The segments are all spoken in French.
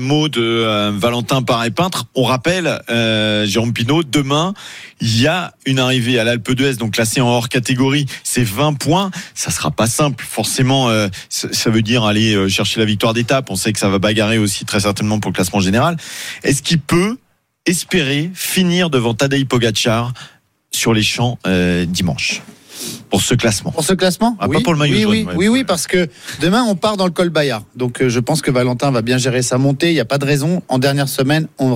Mot de Valentin Paré-Peintre. On rappelle, Jérôme Pinault, demain, il y a une arrivée à l'Alpe d'Huez, donc classée en hors catégorie. C'est 20 points. Ça sera pas simple, forcément. Ça veut dire aller chercher la victoire d'étape. On sait que ça va bagarrer aussi très certainement pour le classement général. Est-ce qu'il peut espérer finir devant Tadej Pogačar sur les champs dimanche? Pour ce classement. Pour ce classement, oui, pas pour le maillot jaune. Oui, parce que demain on part dans le col Bayard. Donc je pense que Valentin va bien gérer sa montée. Il n'y a pas de raison. En dernière semaine, on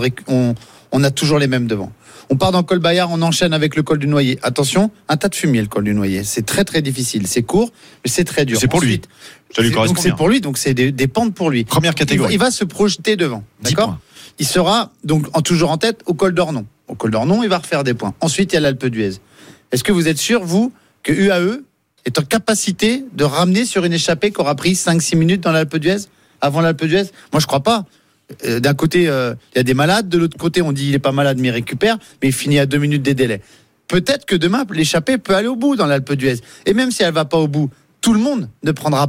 a toujours les mêmes devant. On part dans le col Bayard, on enchaîne avec le col du Noyer. Attention, un tas de fumier le col du Noyer. C'est très très difficile. C'est court, mais c'est très dur. C'est pour lui. Ça lui correspond. Donc c'est pour lui. Donc c'est des pentes pour lui. Première catégorie. Il va se projeter devant. D'accord. Points. Il sera donc toujours en tête au col d'Ornon. Au col d'Ornon, il va refaire des points. Ensuite, il y a l'Alpe d'Huez. Est-ce que vous êtes sûr, vous, que UAE est en capacité de ramener sur une échappée qui aura pris 5-6 minutes dans l'Alpe d'Huez, avant l'Alpe d'Huez? Moi, je crois pas. D'un côté, il y a des malades. De l'autre côté, on dit il est pas malade, mais il récupère. Mais il finit à 2 minutes des délais. Peut-être que demain, l'échappée peut aller au bout dans l'Alpe d'Huez. Et même si elle va pas au bout, tout le monde ne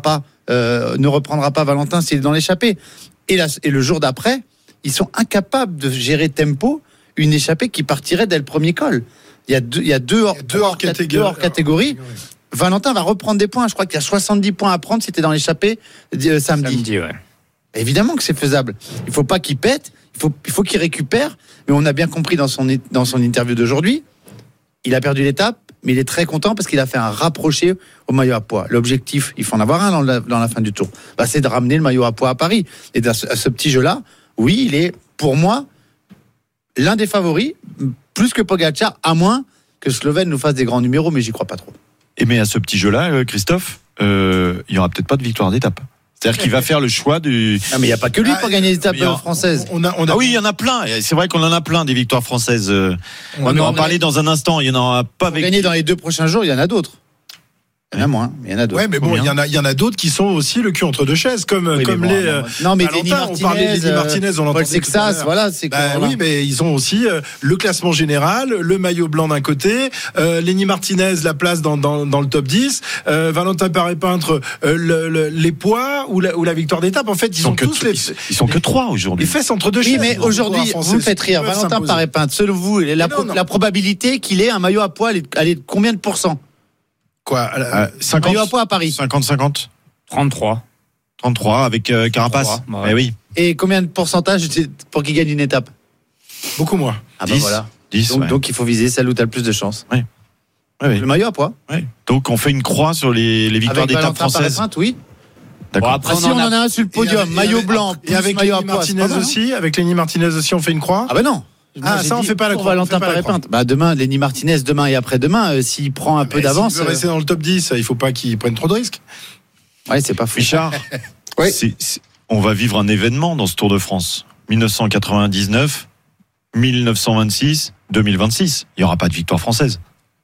reprendra pas Valentin s'il est dans l'échappée. Et le jour d'après, ils sont incapables de gérer tempo une échappée qui partirait dès le premier col. Il y a deux hors catégories. Valentin va reprendre des points. Je crois qu'il y a 70 points à prendre si tu es dans l'échappée samedi. Ouais. Évidemment que c'est faisable. Il ne faut pas qu'il pète. Il faut qu'il récupère. Mais on a bien compris dans son interview d'aujourd'hui, il a perdu l'étape, mais il est très content parce qu'il a fait un rapproché au maillot à pois. L'objectif, il faut en avoir un dans la fin du tour, c'est de ramener le maillot à pois à Paris. Et à ce petit jeu-là, oui, il est, pour moi, l'un des favoris, plus que Pogačar, à moins que Slovène nous fasse des grands numéros, mais j'y crois pas trop. Mais à ce petit jeu-là, Christophe, il y aura peut-être pas de victoire d'étape. C'est-à-dire qu'il va faire le choix du... Ah, mais il n'y a pas que lui pour gagner les étapes françaises. Oui, il y en a plein. C'est vrai qu'on en a plein des victoires françaises. On va en parler dans un instant. Il y en aura pas avec... Gagner dans les 2 prochains jours, il y en a d'autres. Il y en a moins, mais il y en a d'autres. Ouais, mais bon, il y en a d'autres qui sont aussi le cul entre deux chaises, comme les. Non, mais Lenny Martinez, on parlait de Lenny Martinez, on l'entendait. Paul Sexas, voilà, c'est oui, mais ils ont aussi le classement général, le maillot blanc d'un côté, Lenny Martinez, la place dans le top 10, Valentin Paré-Peintre, les poids ou la victoire d'étape. En fait, ils sont que 3 aujourd'hui. Les fesses entre deux chaises. Oui, mais aujourd'hui, vous me faites rire. Valentin Paré-Peintre, selon vous, la probabilité qu'il ait un maillot à pois, elle est de combien de pourcents? Quoi, 50 maillot à pois à Paris. 50-50 33 avec Carapace. Ouais. Oui. Et combien de pourcentage pour qu'il gagne une étape? Beaucoup moins. 10, voilà. 10, donc il faut viser celle où tu as le plus de chance. Oui. Le maillot à pois. Oui. Donc on fait une croix sur les victoires d'étape françaises. Oui. D'accord. Après, si on en a un sur le podium, maillot blanc, et avec Lenny Martinez aussi, on fait une croix. Ah ben non. Ça on fait pas la croix. Valentin Paré-Peintre. Demain, Lenny Martinez, demain et après-demain, s'il prend un peu d'avance. S'il veut rester dans le top 10, il faut pas qu'il prenne trop de risques. Ouais, c'est pas fou. Richard, oui. On va vivre un événement dans ce Tour de France. 1999, 1926, 2026. Il n'y aura pas de victoire française.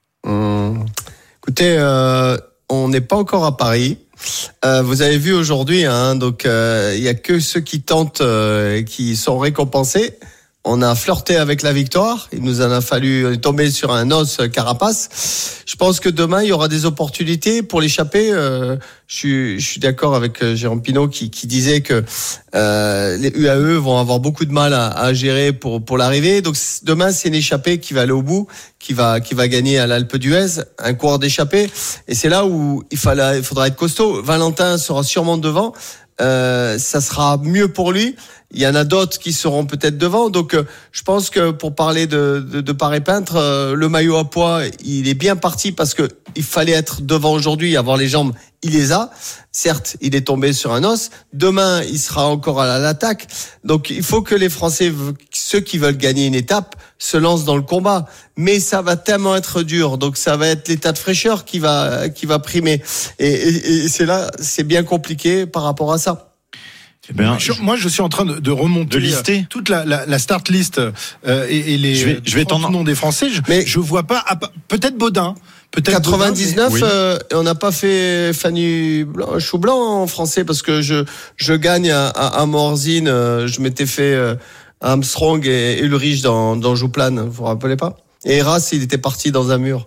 Écoutez, on n'est pas encore à Paris. Vous avez vu aujourd'hui, donc il y a que ceux qui tentent qui sont récompensés. On a flirté avec la victoire. Il nous en a fallu tomber sur un os Carapace. Je pense que demain, il y aura des opportunités pour l'échapper. Je suis d'accord avec Jérôme Pinault qui disait que les UAE vont avoir beaucoup de mal à gérer pour l'arrivée. Donc demain, c'est une échappée qui va aller au bout, qui va gagner à l'Alpe d'Huez, un coureur d'échappée. Et c'est là où il faudra être costaud. Valentin sera sûrement devant. Ça sera mieux pour lui. Il y en a d'autres qui seront peut-être devant. Donc, je pense que pour parler de Paré-Peintre, le maillot à pois, il est bien parti parce que il fallait être devant aujourd'hui, avoir les jambes. Il les a. Certes, il est tombé sur un os. Demain, il sera encore à l'attaque. Donc, il faut que les Français, ceux qui veulent gagner une étape, se lancent dans le combat. Mais ça va tellement être dur. Donc, ça va être l'état de fraîcheur qui va primer. Et c'est bien compliqué par rapport à ça. Moi, je suis en train de remonter lister toute la start list et les je vais noms des Français. Je vois pas. Peut-être Baudin. Peut-être 99, Baudin, mais... on n'a pas fait Fanny Chou Blanc en français parce que je gagne à Morzine. Je m'étais fait Armstrong et Ulrich dans Jouplane. Vous vous rappelez pas? Et Eras, il était parti dans un mur.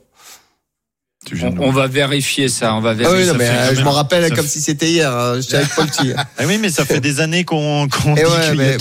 On va vérifier ça. Je m'en rappelle comme si c'était hier. J'étais avec Paul Thier. Oui, mais ça fait des années qu'on dit